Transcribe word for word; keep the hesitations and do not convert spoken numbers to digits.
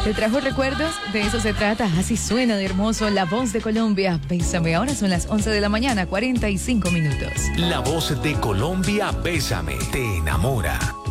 ¿Te trajo recuerdos? De eso se trata. Así suena de hermoso La Voz de Colombia. Bésame. Ahora son las once de la mañana, cuarenta y cinco minutos. La Voz de Colombia, Bésame, te enamora.